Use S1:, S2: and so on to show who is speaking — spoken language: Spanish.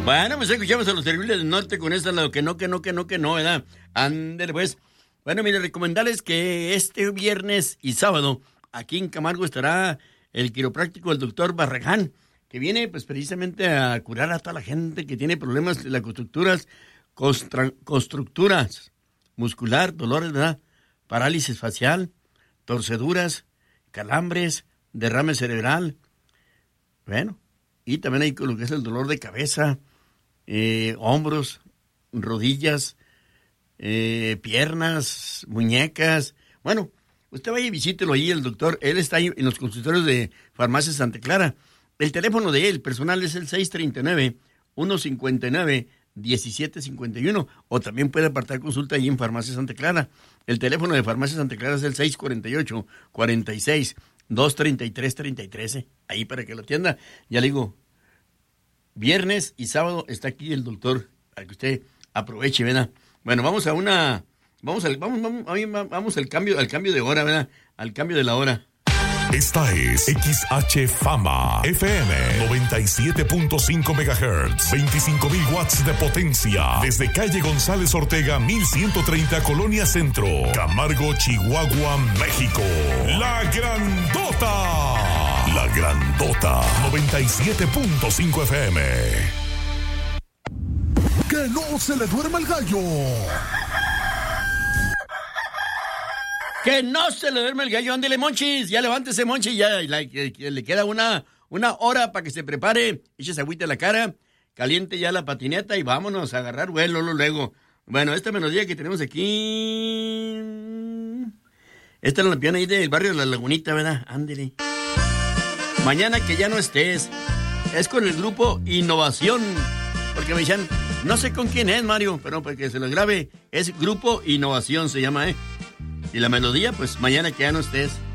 S1: Bueno, pues escuchamos a los Terribles del Norte con esta, lo que no, ¿verdad? Ándale, pues. Bueno, mire, recomendarles que este viernes y sábado aquí en Camargo estará el quiropráctico, el doctor Barragán, que viene pues precisamente a curar a toda la gente que tiene problemas de las constructuras muscular, dolores, ¿verdad? Parálisis facial, torceduras, calambres, derrame cerebral. Bueno, y también hay lo que es el dolor de cabeza, hombros, rodillas, piernas, muñecas. Bueno, usted vaya y visítelo ahí, el doctor. Él está ahí en los consultorios de Farmacia Santa Clara. El teléfono de él personal es el 639-159-1751, o también puede apartar consulta ahí en Farmacia Santa Clara. El teléfono de Farmacia Santa Clara es el 648-46-233-33, ahí para que lo atienda. Ya le digo, viernes y sábado está aquí el doctor, para que usted aproveche, ¿verdad? Bueno, vamos al cambio de hora, ¿verdad? Al cambio de la hora.
S2: Esta es XH Fama FM 97.5 MHz, 25,000 watts de potencia, desde calle González Ortega 1130, Colonia Centro, Camargo, Chihuahua, México. La Grandota 97.5 FM.
S3: Que no se le duerma el gallo.
S1: Que no se le duerme el gallo. Ándele, Monchis. Ya levántese, Monchis. Ya le queda una hora para que se prepare. Échese agüita en la cara. Caliente ya la patineta y vámonos a agarrar vuelo luego. Bueno, esta melodía que tenemos aquí. Esta es la piana ahí del barrio de La Lagunita, ¿verdad? Ándele. Mañana que ya no estés. Es con el grupo Innovación. Porque me decían, no sé con quién es, Mario, pero para que se lo grabe, es Grupo Innovación, se llama, Y la melodía, pues mañana que ya no estés.